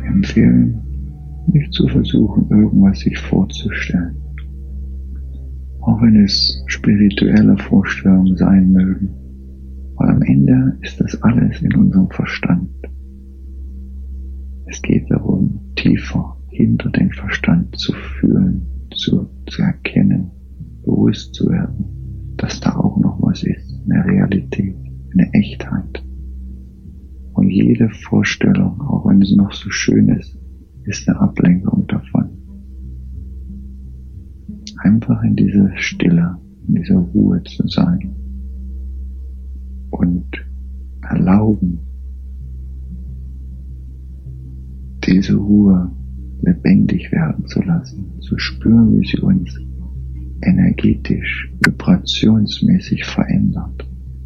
empfehlen, nicht zu versuchen, irgendwas sich vorzustellen. Auch wenn es spirituelle Vorstellungen sein mögen. Weil am Ende ist das alles in unserem Verstand. Es geht darum, tiefer hinter den Verstand zu fühlen, zu erkennen, bewusst zu werden, dass da auch noch was ist, eine Realität, eine Echtheit. Und jede Vorstellung, auch wenn es noch so schön ist eine Ablenkung davon. Einfach in dieser Stille, in dieser Ruhe zu sein und erlauben, diese Ruhe lebendig werden zu lassen, zu spüren, wie sie uns energetisch, vibrationsmäßig verändert.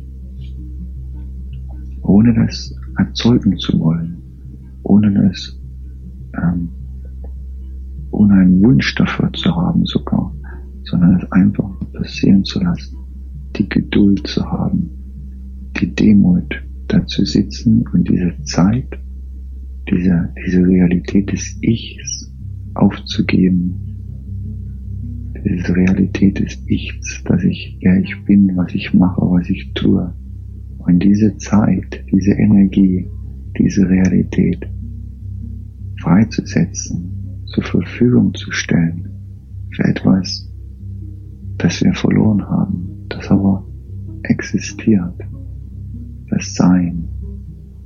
Ohne das erzeugen zu wollen, ohne einen Wunsch dafür zu haben sogar, sondern es einfach passieren zu lassen, die Geduld zu haben, die Demut, da zu sitzen und diese Zeit, diese Realität des Ichs aufzugeben, diese Realität des Ichs, dass ich bin, was ich mache, was ich tue. Und diese Zeit, diese Energie, diese Realität freizusetzen, zur Verfügung zu stellen für etwas, das wir verloren haben, das aber existiert, das Sein,